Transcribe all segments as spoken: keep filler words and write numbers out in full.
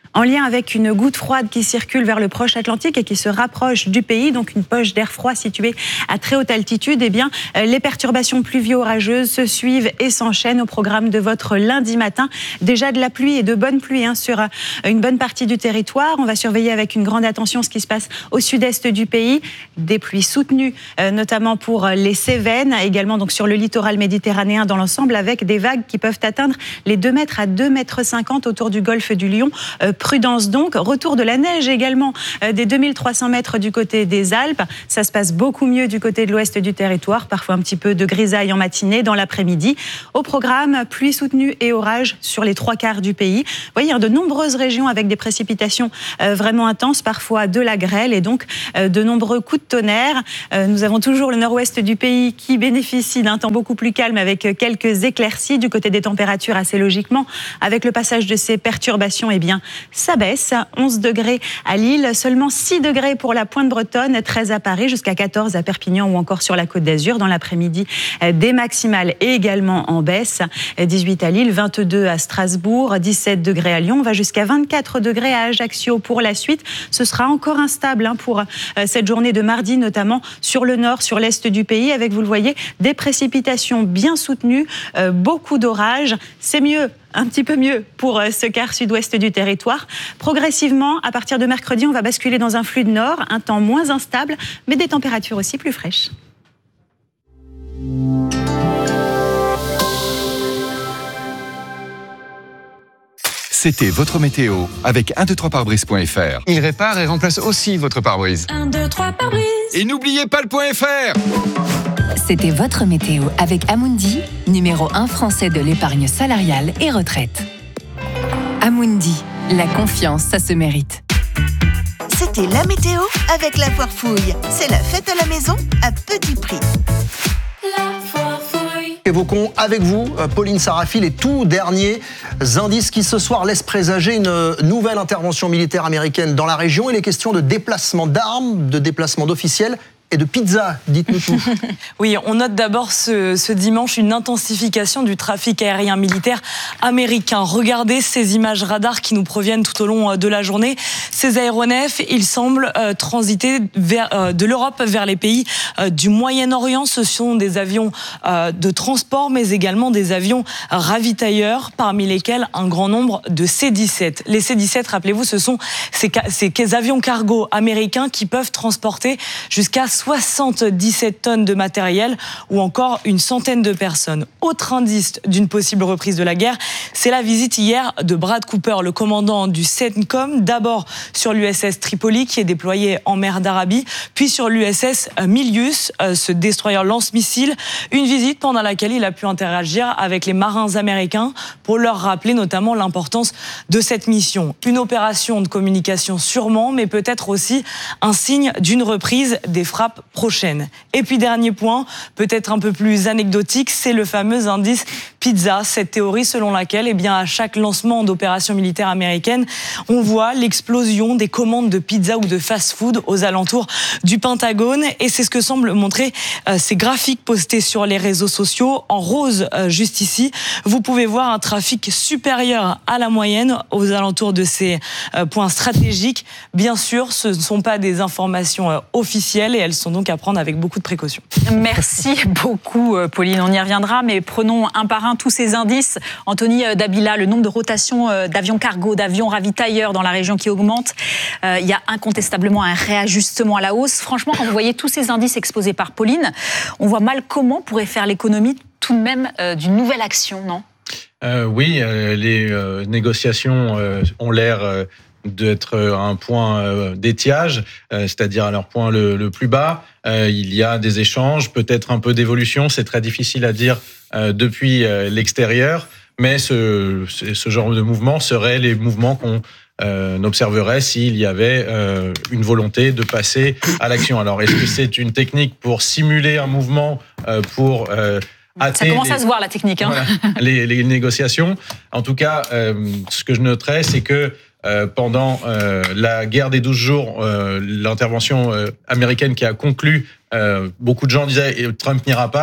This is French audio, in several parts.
En lien avec une goutte froide qui circule vers le proche Atlantique et qui se rapproche du pays, donc une poche d'air froid située à très haute altitude, eh bien, les perturbations pluvio-orageuses se suivent et s'enchaînent au programme de votre lundi matin. Déjà de la pluie et de bonnes pluies hein, sur une bonne partie du territoire. On va surveiller avec une grande attention ce qui se passe au sud-est du pays. Des pluies soutenues, euh, notamment pour les Cévennes, également donc sur le littoral méditerranéen dans l'ensemble, avec des vagues qui peuvent atteindre les deux mètres à deux mètres cinquante autour du golfe du Lion. Euh, Prudence donc, retour de la neige également euh, des deux mille trois cents mètres du côté des Alpes. Ça se passe beaucoup mieux du côté de l'ouest du territoire, parfois un petit peu de grisaille en matinée, dans l'après-midi. Au programme, pluie soutenue et orage sur les trois quarts du pays. Vous voyez, de nombreuses régions avec des précipitations euh, vraiment intenses, parfois de la grêle et donc euh, de nombreux coups de tonnerre. Euh, nous avons toujours le nord-ouest du pays qui bénéficie d'un temps beaucoup plus calme avec quelques éclaircies. Du côté des températures, assez logiquement, avec le passage de ces perturbations, eh bien, ça baisse. onze degrés à Lille, seulement six degrés pour la Pointe Bretonne, treize à Paris, jusqu'à quatorze à Perpignan ou encore sur la Côte d'Azur. Dans l'après-midi, des maximales également en baisse. dix-huit à Lille, vingt-deux à Strasbourg, dix-sept degrés à Lyon. On va jusqu'à vingt-quatre degrés à Ajaccio pour la suite. Ce sera encore instable hein, pour cette journée de mardi, notamment sur le nord, sur l'est du pays, avec, vous le voyez, des précipitations bien soutenues, euh, beaucoup d'orages. C'est mieux. Un petit peu mieux pour ce quart sud-ouest du territoire. Progressivement, à partir de mercredi, on va basculer dans un fluide nord, un temps moins instable, mais des températures aussi plus fraîches. C'était votre météo avec un deux trois pare-brise point f r. Il répare et remplace aussi votre pare-brise. un deux trois pare-brise. Et n'oubliez pas le point F R. C'était votre météo avec Amundi, numéro un français de l'épargne salariale et retraite. Amundi, la confiance, ça se mérite. C'était la météo avec la Foire Fouille. C'est la fête à la maison à petit prix. La Foire Fouille. Évoquons avec vous, Pauline Sarafi, les tout derniers indices qui ce soir laissent présager une nouvelle intervention militaire américaine dans la région. Il est question de déplacement d'armes, de déplacement d'officiels et de pizza, dites-nous tout. Oui, on note d'abord ce, ce dimanche une intensification du trafic aérien militaire américain. Regardez ces images radars qui nous proviennent tout au long de la journée. Ces aéronefs, ils semblent euh, transiter vers, euh, de l'Europe vers les pays euh, du Moyen-Orient. Ce sont des avions euh, de transport, mais également des avions ravitailleurs, parmi lesquels un grand nombre de C dix-sept. Les C dix-sept, rappelez-vous, ce sont ces, ces avions cargo américains qui peuvent transporter jusqu'à soixante-dix-sept tonnes de matériel ou encore une centaine de personnes. Autre indice d'une possible reprise de la guerre, c'est la visite hier de Brad Cooper, le commandant du CENTCOM, d'abord sur l'U S S Tripoli qui est déployé en mer d'Arabie, puis sur l'U S S Milius, ce destroyer lance-missiles, une visite pendant laquelle il a pu interagir avec les marins américains pour leur rappeler notamment l'importance de cette mission. Une opération de communication sûrement, mais peut-être aussi un signe d'une reprise des frappes prochaine. Et puis dernier point, peut-être un peu plus anecdotique, c'est le fameux indice pizza, cette théorie selon laquelle eh bien, à chaque lancement d'opérations militaires américaines, on voit l'explosion des commandes de pizza ou de fast-food aux alentours du Pentagone. Et c'est ce que semblent montrer euh, ces graphiques postés sur les réseaux sociaux. En rose, euh, juste ici, vous pouvez voir un trafic supérieur à la moyenne aux alentours de ces euh, points stratégiques. Bien sûr, ce ne sont pas des informations euh, officielles et elles sont donc à prendre avec beaucoup de précautions. Merci beaucoup, Pauline. On y reviendra, mais prenons un par un tous ces indices. Anthony Dabila, le nombre de rotations d'avions cargo, d'avions ravitailleurs dans la région qui augmente. Euh, il y a incontestablement un réajustement à la hausse. Franchement, quand vous voyez tous ces indices exposés par Pauline, on voit mal comment pourrait faire l'économie tout de même euh, d'une nouvelle action, non ? euh, Oui, euh, les euh, négociations euh, ont l'air... Euh, d'être à un point d'étiage, c'est-à-dire à leur point le, le plus bas. Il y a des échanges, peut-être un peu d'évolution, c'est très difficile à dire depuis l'extérieur, mais ce, ce genre de mouvement seraient les mouvements qu'on euh, observerait s'il y avait euh, une volonté de passer à l'action. Alors, est-ce que c'est une technique pour simuler un mouvement, euh, pour... Euh, Ça commence les, à se voir, la technique. Hein. Voilà, les, les négociations. En tout cas, euh, ce que je noterais, c'est que Euh, pendant euh, la guerre des douze jours, euh, l'intervention euh, américaine qui a conclu, euh, beaucoup de gens disaient Trump n'ira pas.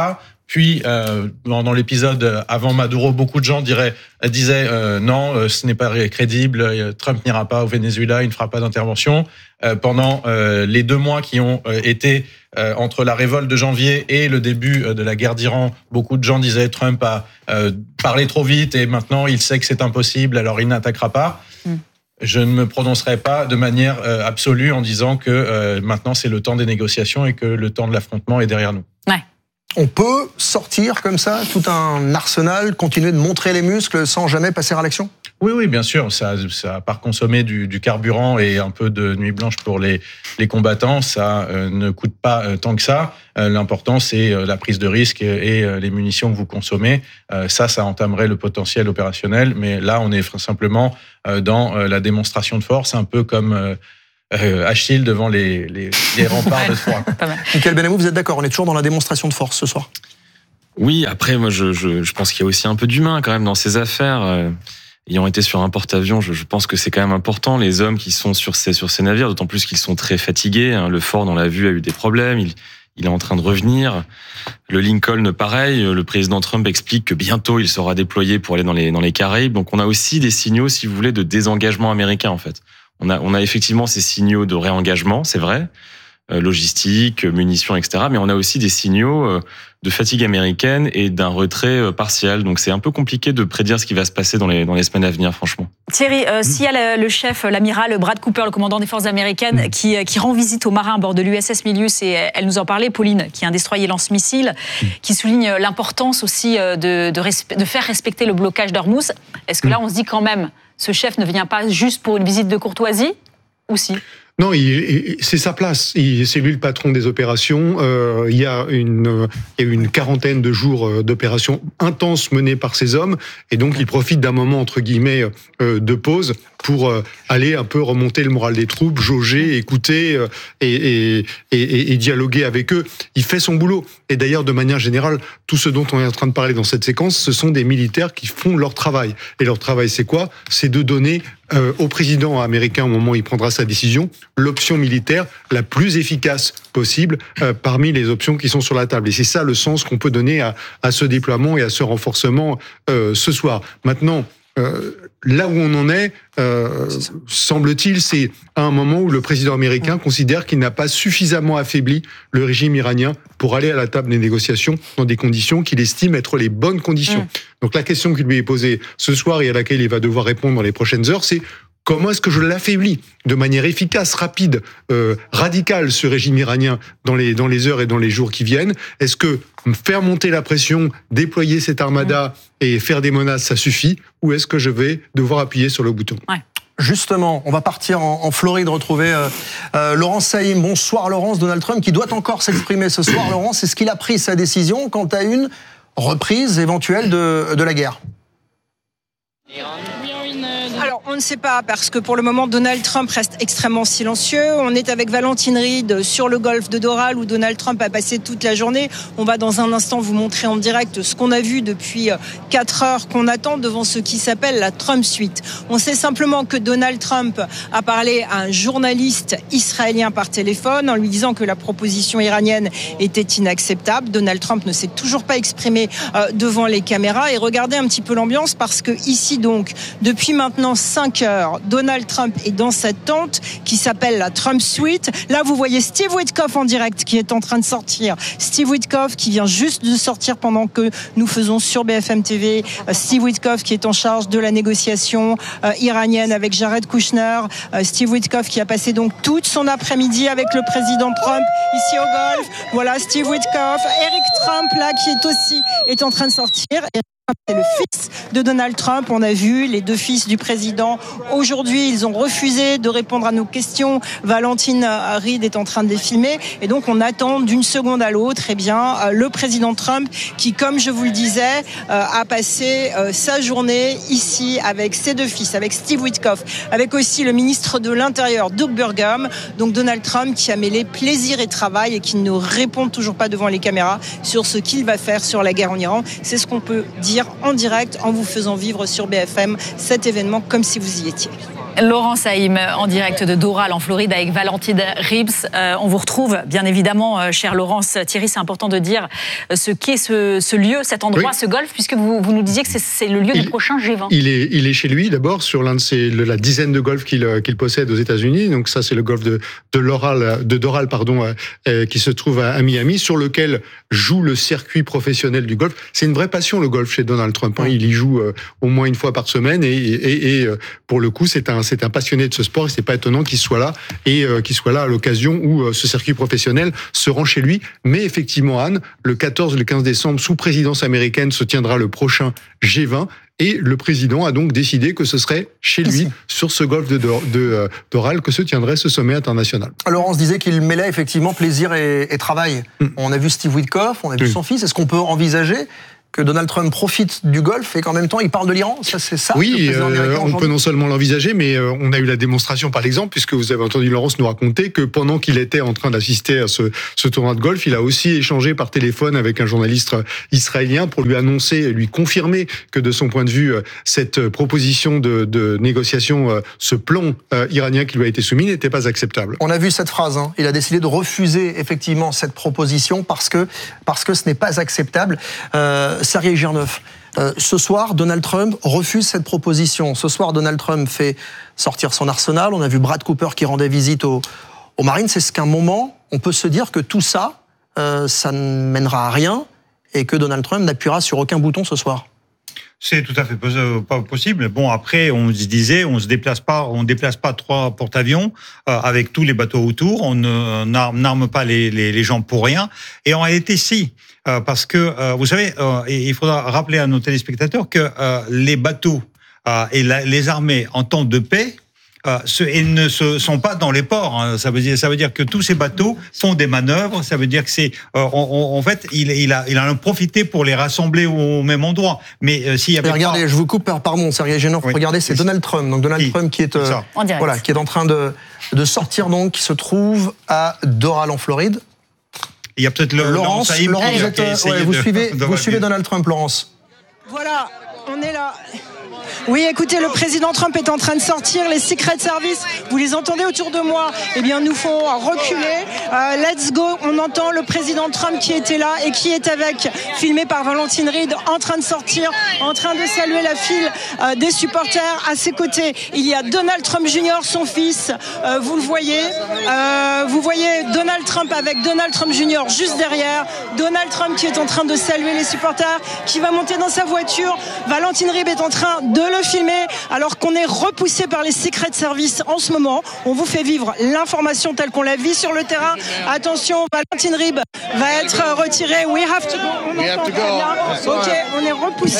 Puis, euh, dans l'épisode avant Maduro, beaucoup de gens diraient, disaient euh, non, ce n'est pas crédible, Trump n'ira pas au Venezuela, il ne fera pas d'intervention. Euh, pendant euh, les deux mois qui ont euh, été euh, entre la révolte de janvier et le début euh, de la guerre d'Iran, beaucoup de gens disaient Trump a euh, parlé trop vite et maintenant il sait que c'est impossible, alors il n'attaquera pas. Mm. Je ne me prononcerai pas de manière euh, absolue en disant que euh, maintenant c'est le temps des négociations et que le temps de l'affrontement est derrière nous. Ouais. On peut sortir comme ça, tout un arsenal, continuer de montrer les muscles sans jamais passer à l'action ? Oui, oui, bien sûr. Ça, ça à part consommer du, du carburant et un peu de nuit blanche pour les, les combattants, ça euh, ne coûte pas euh, tant que ça. Euh, l'important, c'est euh, la prise de risque et, et euh, les munitions que vous consommez. Euh, ça, ça entamerait le potentiel opérationnel. Mais là, on est simplement euh, dans euh, la démonstration de force, un peu comme euh, euh, Achille devant les, les, les remparts de Troie. Michael Benamou, vous êtes d'accord ? On est toujours dans la démonstration de force ce soir ? Oui, après, moi, je, je, je pense qu'il y a aussi un peu d'humain quand même dans ces affaires. Euh... Ayant été sur un porte-avions, je, je pense que c'est quand même important, les hommes qui sont sur ces, sur ces navires, d'autant plus qu'ils sont très fatigués. Hein. Le Ford, on l'a vu, a eu des problèmes. Il, il est en train de revenir. Le Lincoln, pareil. Le président Trump explique que bientôt, il sera déployé pour aller dans les, dans les Caraïbes. Donc, on a aussi des signaux, si vous voulez, de désengagement américain, en fait. On a, on a effectivement ces signaux de réengagement, c'est vrai. Euh, logistique, munitions, et cetera. Mais on a aussi des signaux euh, de fatigue américaine et d'un retrait euh, partiel. Donc c'est un peu compliqué de prédire ce qui va se passer dans les, dans les semaines à venir, franchement. Thierry, euh, mmh. s'il y a le, le chef, l'amiral Brad Cooper, le commandant des forces américaines, mmh. qui, qui rend visite aux marins à bord de l'U S S Milius, et elle nous en parlait, Pauline, qui est un destroyer lance-missiles, mmh. qui souligne l'importance aussi de, de, respe- de faire respecter le blocage d'Ormuz. Est-ce que là, on se dit quand même, ce chef ne vient pas juste pour une visite de courtoisie, ou si ? Non, il, c'est sa place. Il, c'est lui le patron des opérations. Euh, il y a une, il y a une quarantaine de jours d'opérations intenses menées par ces hommes, et donc il profite d'un moment entre guillemets euh, de pause pour euh, aller un peu remonter le moral des troupes, jauger, écouter euh, et, et, et, et dialoguer avec eux. Il fait son boulot. Et d'ailleurs, de manière générale, tout ce dont on est en train de parler dans cette séquence, ce sont des militaires qui font leur travail. Et leur travail, c'est quoi ? C'est de donner euh, au président américain, au moment où il prendra sa décision, l'option militaire la plus efficace possible euh, parmi les options qui sont sur la table. Et c'est ça le sens qu'on peut donner à, à ce déploiement et à ce renforcement euh, ce soir. Maintenant, Euh, là où on en est, euh, semble-t-il, c'est à un moment où le président américain considère qu'il n'a pas suffisamment affaibli le régime iranien pour aller à la table des négociations dans des conditions qu'il estime être les bonnes conditions. Mmh. Donc la question qui lui est posée ce soir et à laquelle il va devoir répondre dans les prochaines heures, c'est comment est-ce que je l'affaiblis de manière efficace, rapide, euh, radicale, ce régime iranien dans les, dans les heures et dans les jours qui viennent ? Est-ce que faire monter la pression, déployer cette armada et faire des menaces, ça suffit ? Ou est-ce que je vais devoir appuyer sur le bouton ? Ouais. Justement, on va partir en, en Floride retrouver euh, euh, Laurence Saïm. Bonsoir Laurence. Donald Trump qui doit encore s'exprimer ce soir. Laurence, est-ce qu'il a pris sa décision quant à une reprise éventuelle de, de la guerre ? Alors, on ne sait pas, parce que pour le moment, Donald Trump reste extrêmement silencieux. On est avec Valentine Reed sur le golfe de Doral, où Donald Trump a passé toute la journée. On va dans un instant vous montrer en direct ce qu'on a vu depuis quatre heures qu'on attend devant ce qui s'appelle la Trump Suite. On sait simplement que Donald Trump a parlé à un journaliste israélien par téléphone en lui disant que la proposition iranienne était inacceptable. Donald Trump ne s'est toujours pas exprimé devant les caméras. Et regardez un petit peu l'ambiance, parce que ici, donc, depuis maintenant cinq heures, Donald Trump est dans cette tente qui s'appelle la Trump Suite. Là, vous voyez Steve Witkoff en direct qui est en train de sortir. Steve Witkoff qui vient juste de sortir pendant que nous faisons sur B F M T V. Steve Witkoff qui est en charge de la négociation euh, iranienne avec Jared Kushner. Euh, Steve Witkoff qui a passé donc toute son après-midi avec le président Trump ici au golf. Voilà Steve Witkoff. Eric Trump là qui est aussi est en train de sortir. C'est le fils de Donald Trump. On a vu les deux fils du président. Aujourd'hui, ils ont refusé de répondre à nos questions. Valentine Reed est en train de les filmer. Et donc, on attend d'une seconde à l'autre, eh bien, le président Trump qui, comme je vous le disais, a passé sa journée ici avec ses deux fils, avec Steve Witkoff, avec aussi le ministre de l'Intérieur, Doug Burgum. Donc, Donald Trump qui a mêlé plaisir et travail et qui ne répond toujours pas devant les caméras sur ce qu'il va faire sur la guerre en Iran. C'est ce qu'on peut dire en direct en vous faisant vivre sur B F M cet événement comme si vous y étiez. Laurent Saïm, en direct de Doral, en Floride, avec Valentine Ribes. Euh, on vous retrouve, bien évidemment, euh, cher Laurence. Thierry, c'est important de dire ce qu'est ce, ce lieu, cet endroit, oui. ce golf, puisque vous, vous nous disiez que c'est, c'est le lieu il, du prochain G vingt. Il est, il est chez lui, d'abord, sur l'un de ses, la dizaine de golfs qu'il, qu'il possède aux États-Unis. Donc ça, c'est le golf de, de, Doral, de Doral, pardon, euh, qui se trouve à, à Miami, sur lequel joue le circuit professionnel du golf. C'est une vraie passion, le golf, chez Donald Trump. Hein. Il y joue euh, au moins une fois par semaine, et, et, et euh, pour le coup, c'est un c'est un passionné de ce sport, et c'est pas étonnant qu'il soit là et euh, qu'il soit là à l'occasion où euh, ce circuit professionnel se rend chez lui. Mais effectivement, Anne, le quatorze et le quinze décembre, sous présidence américaine, se tiendra le prochain G vingt. Et le président a donc décidé que ce serait chez lui, Ici. sur ce golfe de, de, de Doral, que se tiendrait ce sommet international. Laurence disait qu'il mêlait effectivement plaisir et, et travail. Mm. On a vu Steve Witkoff, on a vu mm. son fils. Est-ce qu'on peut envisager que Donald Trump profite du golf et qu'en même temps il parle de l'Iran? Ça, c'est ça. Oui, euh, on peut non seulement l'envisager, mais euh, on a eu la démonstration par l'exemple, puisque vous avez entendu Laurence nous raconter que pendant qu'il était en train d'assister à ce, ce tournoi de golf, il a aussi échangé par téléphone avec un journaliste israélien pour lui annoncer et lui confirmer que de son point de vue, cette proposition de, de négociation, euh, ce plan euh, iranien qui lui a été soumis n'était pas acceptable. On a vu cette phrase, hein. Il a décidé de refuser effectivement cette proposition parce que, parce que ce n'est pas acceptable. Euh, Sergei Girnov, euh, ce soir, Donald Trump refuse cette proposition. Ce soir, Donald Trump fait sortir son arsenal. On a vu Brad Cooper qui rendait visite aux, aux Marines. C'est ce qu'à un moment, on peut se dire que tout ça, euh, ça ne mènera à rien et que Donald Trump n'appuiera sur aucun bouton ce soir. C'est tout à fait pas possible. Bon, après, on se disait, on se déplace pas, on déplace pas trois porte-avions euh, avec tous les bateaux autour. On n'arme pas les, les, les gens pour rien. Et en réalité, si. Euh, parce que, euh, vous savez, euh, il faudra rappeler à nos téléspectateurs que euh, les bateaux euh, et la, les armées en temps de paix, euh, ce, ils ne se, sont pas dans les ports. Hein. Ça veut dire, ça veut dire que tous ces bateaux font des manœuvres. Ça veut dire que c'est, euh, on, on, en fait, il, il a, il a en profité pour les rassembler au même endroit. Mais euh, s'il y avait, regardez, pas... je vous coupe, pardon, Sergei Girnov. Oui. Regardez, c'est Donald Trump. Donc Donald oui. Trump qui est, euh, voilà, qui est en train de, de sortir, donc, qui se trouve à Doral en Floride. Il y a peut-être le Laurence, Laurence, Laurence qui, vous, êtes, qui a ouais, vous, de, suivez, de vous suivez Donald Trump, Laurence. Voilà, on est là. Oui, écoutez, le président Trump est en train de sortir. Les Secret Service, vous les entendez autour de moi, eh bien, nous font reculer. Euh, let's go. On entend le président Trump qui était là et qui est avec, filmé par Valentine Reed, en train de sortir, en train de saluer la file euh, des supporters. À ses côtés, il y a Donald Trump junior, son fils. Euh, vous le voyez. Euh, vous voyez Donald Trump avec Donald Trump junior juste derrière. Donald Trump qui est en train de saluer les supporters, qui va monter dans sa voiture. Valentine Reed est en train de le filmer alors qu'on est repoussé par les Secret Service en ce moment. On vous fait vivre l'information telle qu'on la vit sur le terrain. Attention, Valentine Rib va être retirée. We have to go. On entend très bien. Ok, on est repoussé.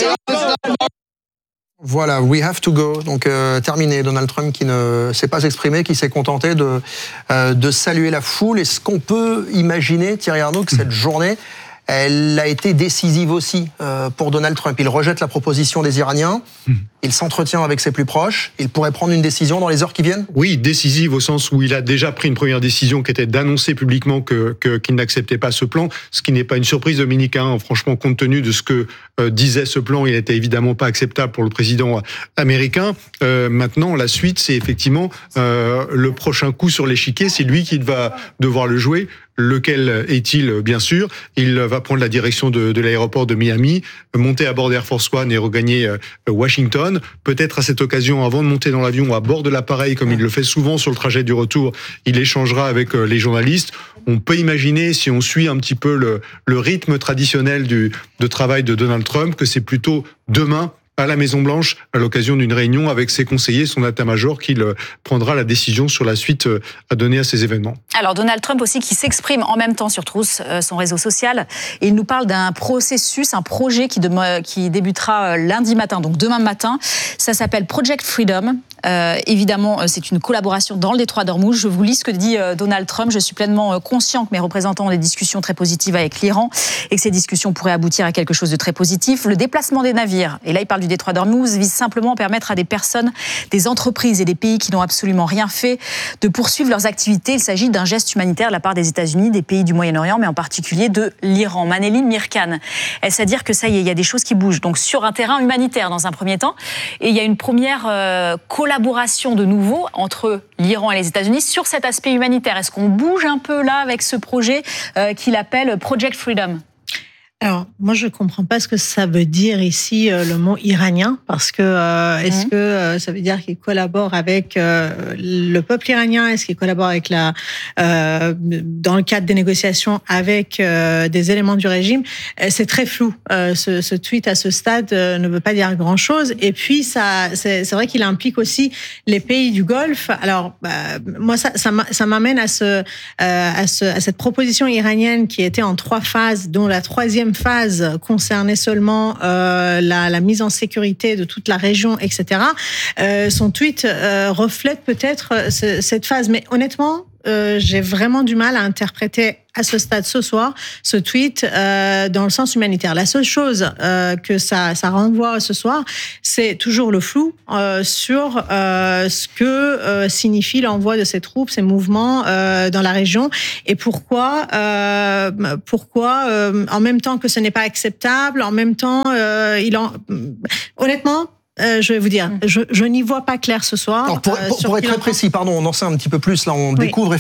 Voilà, we have to go. Donc euh, terminé. Donald Trump qui ne s'est pas exprimé, qui s'est contenté de, euh, de saluer la foule. Est-ce qu'on peut imaginer, Thierry Arnaud, que cette journée, elle a été décisive aussi euh, pour Donald Trump? Il rejette la proposition des Iraniens, mmh. il s'entretient avec ses plus proches, il pourrait prendre une décision dans les heures qui viennent? Oui, décisive au sens où il a déjà pris une première décision qui était d'annoncer publiquement que, que, qu'il n'acceptait pas ce plan, ce qui n'est pas une surprise, Dominique. Hein. Franchement, compte tenu de ce que euh, disait ce plan, il n'était évidemment pas acceptable pour le président américain. Euh, maintenant, la suite, c'est effectivement euh, le prochain coup sur l'échiquier, c'est lui qui va devoir le jouer. Lequel est-il, bien sûr? Il va prendre la direction de, de l'aéroport de Miami, monter à bord d'Air Force One et regagner euh, Washington. Peut-être à cette occasion, avant de monter dans l'avion, à bord de l'appareil, comme il le fait souvent sur le trajet du retour, il échangera avec euh, les journalistes. On peut imaginer, si on suit un petit peu le, le rythme traditionnel du, de travail de Donald Trump, que c'est plutôt demain, à la Maison-Blanche, à l'occasion d'une réunion avec ses conseillers, son état-major, qu'il prendra la décision sur la suite à donner à ces événements. Alors Donald Trump aussi qui s'exprime en même temps sur Truth, son réseau social, et il nous parle d'un processus, un projet qui, de, qui débutera lundi matin, donc demain matin. Ça s'appelle Project Freedom. Euh, évidemment, c'est une collaboration dans le détroit d'Ormuz. Je vous lis ce que dit Donald Trump. Je suis pleinement conscient que mes représentants ont des discussions très positives avec l'Iran et que ces discussions pourraient aboutir à quelque chose de très positif. Le déplacement des navires, et là il parle du du détroit d'Ormuz vise simplement à permettre à des personnes, des entreprises et des pays qui n'ont absolument rien fait de poursuivre leurs activités. Il s'agit d'un geste humanitaire de la part des États-Unis, des pays du Moyen-Orient, mais en particulier de l'Iran. Manéline Mirkan, est-ce à dire que ça y est, il y a des choses qui bougent, donc sur un terrain humanitaire dans un premier temps, et il y a une première euh, collaboration de nouveau entre l'Iran et les États-Unis sur cet aspect humanitaire. Est-ce qu'on bouge un peu là avec ce projet euh, qu'il appelle Project Freedom ? Alors, moi, je comprends pas ce que ça veut dire ici, euh, le mot iranien, parce que euh, est-ce mmh. que euh, ça veut dire qu'il collabore avec euh, le peuple iranien? Est-ce qu'il collabore avec la, euh, dans le cadre des négociations avec euh, des éléments du régime? C'est très flou. Euh, ce, ce tweet à ce stade euh, ne veut pas dire grand-chose. Et puis, ça, c'est, c'est vrai qu'il implique aussi les pays du Golfe. Alors, bah, moi, ça, ça, ça m'amène à ce, euh, à ce, à cette proposition iranienne qui était en trois phases, dont la troisième phase concernait seulement euh, la, la mise en sécurité de toute la région, et cetera. Euh, son tweet euh, reflète peut-être ce, cette phase, mais honnêtement, euh, j'ai vraiment du mal à interpréter à ce stade ce soir ce tweet euh, dans le sens humanitaire. La seule chose euh, que ça, ça renvoie ce soir, c'est toujours le flou euh, sur euh, ce que euh, signifie l'envoi de ces troupes, ces mouvements euh, dans la région, et pourquoi, euh, pourquoi euh, en même temps que ce n'est pas acceptable, en même temps, euh, il en, honnêtement. Euh, je vais vous dire, je, je n'y vois pas clair ce soir. Alors pour, pour, pour être très précis, pardon, on en sait un petit peu plus. Là, on oui. découvre